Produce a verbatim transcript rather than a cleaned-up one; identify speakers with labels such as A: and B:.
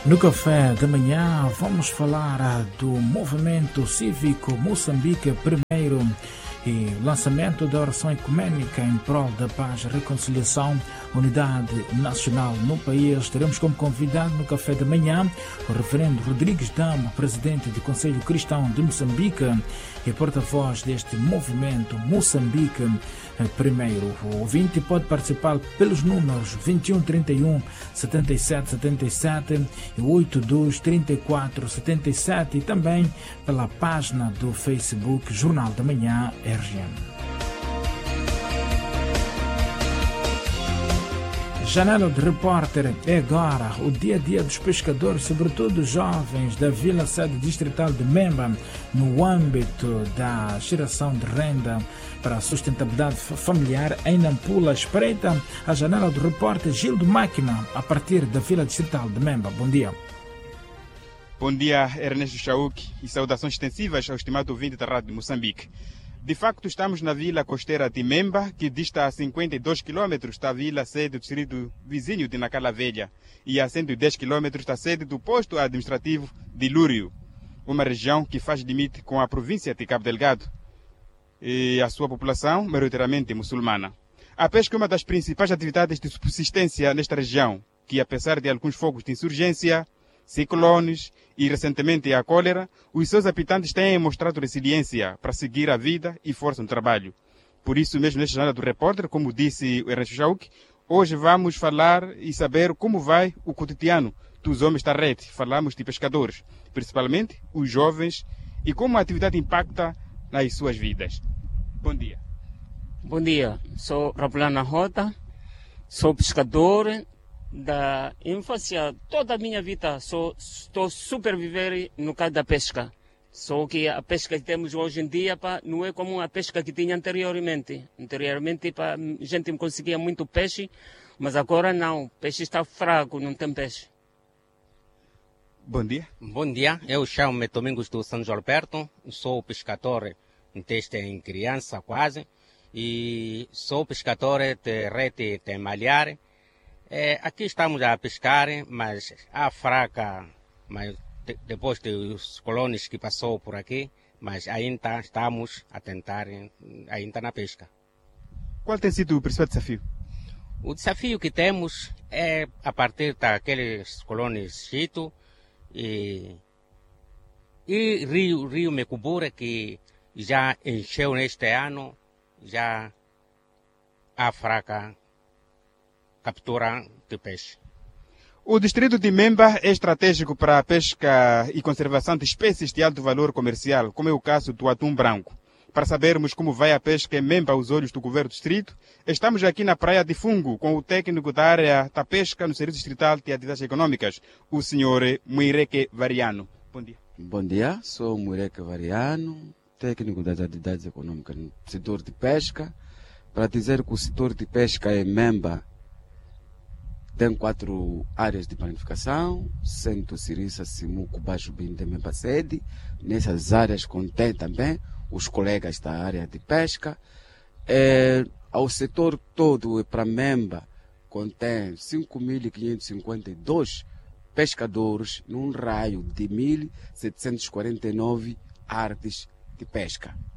A: No café da manhã vamos falar do movimento cívico Moçambique Primeiro e lançamento da oração ecumênica em prol da paz, reconciliação, unidade nacional no país. Teremos como convidado no café da manhã o reverendo Rodrigues Damo, presidente do Conselho Cristão de Moçambique e porta-voz deste movimento Moçambique Primeiro. O ouvinte pode participar pelos números vinte e um, trinta e um, setenta e sete, setenta e sete e oitenta e dois, trinta e quatro, setenta e sete e também pela página do Facebook Jornal da Manhã R G M. Janela de Repórter é agora o dia a dia dos pescadores, sobretudo jovens da Vila Sede Distrital de Memba, no âmbito da geração de renda para a sustentabilidade familiar em Nampula. Espreita a Janela do Repórter Gildo Máquina, a partir da Vila Distrital de Memba. Bom dia.
B: Bom dia, Ernesto Chauk, e saudações extensivas ao estimado ouvinte da Rádio de Moçambique. De facto, estamos na vila costeira de Memba, que dista a cinquenta e dois quilômetros da vila sede do distrito vizinho de Nacala Velha e a cento e dez quilômetros da sede do posto administrativo de Lúrio, uma região que faz limite com a província de Cabo Delgado e a sua população maioritariamente muçulmana. A pesca é uma das principais atividades de subsistência nesta região, que apesar de alguns fogos de insurgência, ciclones e recentemente a cólera, os seus habitantes têm mostrado resiliência para seguir a vida e força no trabalho. Por isso mesmo, nesta jornada do repórter, como disse o Ernesto Chauk, hoje vamos falar e saber como vai o cotidiano dos homens da rede. Falamos de pescadores, principalmente os jovens, e como a atividade impacta nas suas vidas. Bom dia.
C: Bom dia, sou Rapulana Rota, sou pescador. Da infância, toda a minha vida, sou, estou sobreviver no caso da pesca. Só que a pesca que temos hoje em dia pá, não é como a pesca que tinha anteriormente. Anteriormente pá, a gente conseguia muito peixe, mas agora não. O peixe está fraco, não tem peixe.
B: Bom dia.
D: Bom dia, eu chamo-me Domingos do São Gilberto, sou pescador desde em criança quase, e sou pescador de rede de malhar. É, aqui estamos a pescar, mas há fraca, mas de, depois dos colônios que passou por aqui, mas ainda estamos a tentar, ainda na pesca.
B: Qual tem sido o principal desafio?
D: O desafio que temos é a partir daqueles colônios Chito e, e Rio, Rio Mecubura, que já encheu neste ano, já há fraca captura de peixe.
B: O distrito de Memba é estratégico para a pesca e conservação de espécies de alto valor comercial, como é o caso do atum branco. Para sabermos como vai a pesca em Memba aos olhos do governo do distrito, estamos aqui na Praia de Fungo com o técnico da área da pesca no Serviço Distrital de Atividades Econômicas, o senhor Muireke Variano. Bom dia.
E: Bom dia, sou Muireke Variano, técnico das atividades econômicas no setor de pesca. Para dizer que o setor de pesca em Memba tem quatro áreas de planificação, Centro, Siriça, Simuco, Baixo Bim, de Memba Sede. Nessas áreas contém também os colegas da área de pesca. É, ao setor todo, para Memba, contém cinco mil quinhentos e cinquenta e dois pescadores num raio de mil setecentos e quarenta e nove artes de pesca.